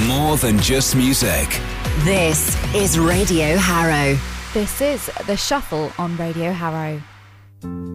More than just music. This is Radio Harrow. This is The Shuffle on Radio Harrow.